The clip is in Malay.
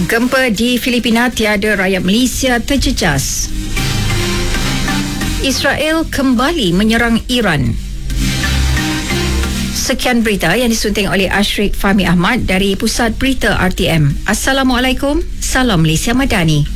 Gempa di Filipina, tiada rakyat Malaysia terjejas. Israel kembali menyerang Iran. Sekian berita yang disunting oleh Ashrik Fahmi Ahmad dari Pusat Berita RTM. Assalamualaikum, salam Malaysia Madani.